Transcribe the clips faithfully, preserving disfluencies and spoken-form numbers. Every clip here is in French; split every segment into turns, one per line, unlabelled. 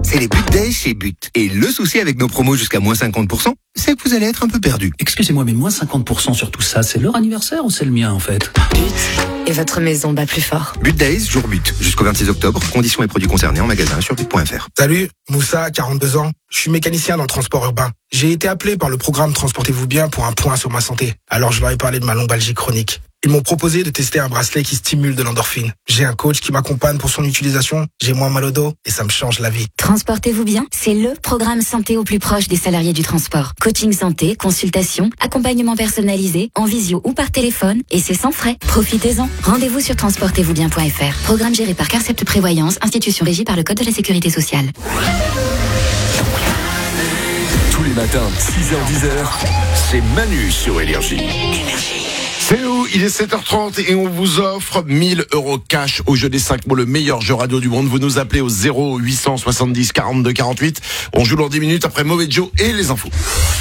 C'est les But Days chez But. Et le souci avec nos promos jusqu'à moins cinquante pour cent, c'est que vous allez être un peu perdu.
Excusez-moi, mais moins cinquante pour cent sur tout ça, c'est leur anniversaire ou c'est le mien en fait?
But. Et votre maison bat plus fort.
But Days, jour But. Jusqu'au vingt-six octobre. Conditions et produits concernés en magasin sur but point f r.
Salut, Moussa, quarante-deux ans. Je suis mécanicien dans le transport urbain. J'ai été appelé par le programme Transportez-vous bien pour un point sur ma santé. Alors je leur ai parlé de ma lombalgie chronique. Ils m'ont proposé de tester un bracelet qui stimule de l'endorphine. J'ai un coach qui m'accompagne pour son utilisation. J'ai moins mal au dos et ça me change la vie.
Transportez-vous bien, c'est le programme santé au plus proche des salariés du transport. Coaching santé, consultation, accompagnement personnalisé, en visio ou par téléphone, et c'est sans frais. Profitez-en. Rendez-vous sur transportez vous bien point f r. Programme géré par Carcept Prévoyance, institution régie par le Code de la Sécurité sociale.
Tous les matins, six heures dix, c'est Manu sur Énergie.
C'est nous, il est sept heures trente et on vous offre mille euros cash au jeu des cinq mots, le meilleur jeu radio du monde. Vous nous appelez au zéro huit cent soixante-dix quarante-deux quarante-huit. On joue dans dix minutes après Mauvais Joe et les infos.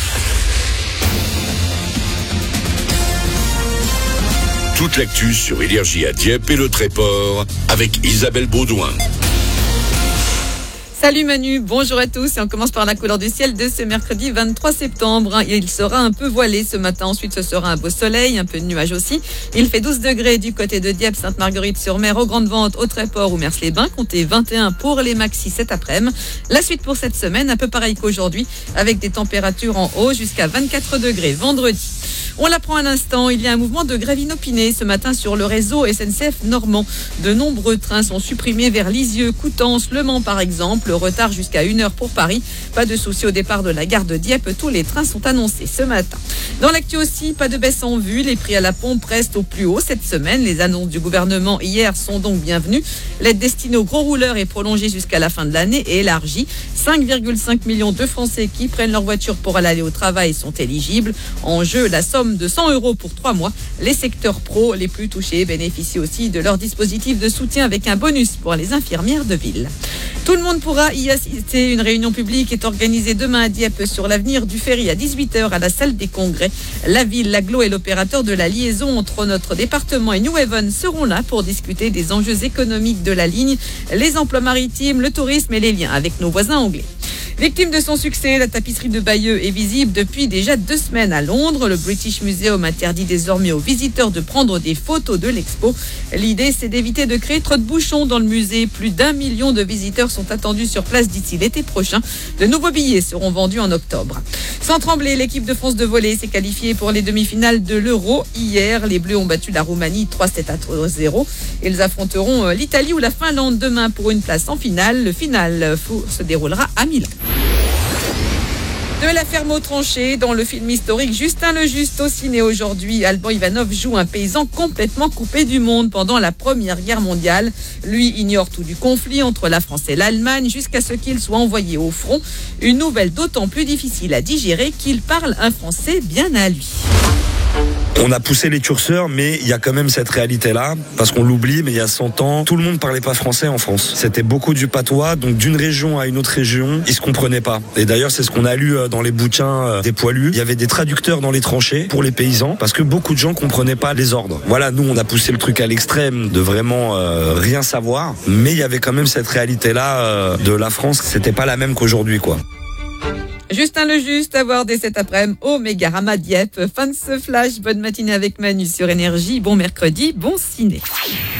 Toute l'actu sur Énergie à Dieppe et le Tréport avec Isabelle Baudouin.
Salut Manu, bonjour à tous et on commence par la couleur du ciel de ce mercredi vingt-trois septembre. Il sera un peu voilé ce matin, ensuite ce sera un beau soleil, un peu de nuages aussi. Il fait douze degrés du côté de Dieppe, Sainte-Marguerite-sur-Mer, aux Grandes Ventes, au Tréport ou Mers-les-Bains, comptez vingt et un pour les maxis cet après-midi. La suite pour cette semaine, un peu pareil qu'aujourd'hui, avec des températures en haut jusqu'à vingt-quatre degrés vendredi. On l'apprend à l'instant, il y a un mouvement de grève inopinée ce matin sur le réseau S N C F normand. De nombreux trains sont supprimés vers Lisieux, Coutances, Le Mans par exemple. Retard jusqu'à une heure pour Paris. Pas de souci au départ de la gare de Dieppe. Tous les trains sont annoncés ce matin. Dans l'actu aussi, pas de baisse en vue. Les prix à la pompe restent au plus haut cette semaine. Les annonces du gouvernement hier sont donc bienvenues. L'aide destinée aux gros rouleurs est prolongée jusqu'à la fin de l'année et élargie. cinq virgule cinq millions de Français qui prennent leur voiture pour aller au travail sont éligibles. En jeu, la somme de cent euros pour trois mois. Les secteurs pro les plus touchés bénéficient aussi de leur dispositif de soutien avec un bonus pour les infirmières de ville. Tout le monde pourra y assister. Une réunion publique est organisée demain à Dieppe sur l'avenir du ferry à dix-huit heures à la salle des congrès. La ville, l'agglo et l'opérateur de la liaison entre notre département et New Haven seront là pour discuter des enjeux économiques de la ligne, les emplois maritimes, le tourisme et les liens avec nos voisins anglais. Victime de son succès, la tapisserie de Bayeux est visible depuis déjà deux semaines à Londres. Le British Museum interdit désormais aux visiteurs de prendre des photos de l'expo. L'idée, c'est d'éviter de créer trop de bouchons dans le musée. Plus d'un million de visiteurs sont attendus sur place d'ici l'été prochain. De nouveaux billets seront vendus en octobre. Sans trembler, l'équipe de France de volley s'est qualifiée pour les demi-finales de l'Euro. Hier, les Bleus ont battu la Roumanie trois sept à zéro. Ils affronteront l'Italie ou la Finlande demain pour une place en finale. Le final se déroulera à Milan. De la ferme aux tranchées, dans le film historique Justin le Juste au ciné aujourd'hui, Alban Ivanov joue un paysan complètement coupé du monde pendant la Première Guerre mondiale. Lui ignore tout du conflit entre la France et l'Allemagne jusqu'à ce qu'il soit envoyé au front. Une nouvelle d'autant plus difficile à digérer qu'il parle un français bien à lui.
On a poussé les curseurs, mais il y a quand même cette réalité-là, parce qu'on l'oublie, mais il y a cent ans, tout le monde parlait pas français en France. C'était beaucoup du patois, donc d'une région à une autre région, ils se comprenaient pas. Et d'ailleurs, c'est ce qu'on a lu dans les bouquins des poilus. Il y avait des traducteurs dans les tranchées pour les paysans, parce que beaucoup de gens comprenaient pas les ordres. Voilà, nous, on a poussé le truc à l'extrême de vraiment euh, rien savoir, mais il y avait quand même cette réalité-là euh, de la France. C'était pas la même qu'aujourd'hui, quoi.
Justin le Juste à voir dès cet après-midi au Mégarama Dieppe. Fin de ce flash. Bonne matinée avec Manu sur Énergie. Bon mercredi, bon ciné.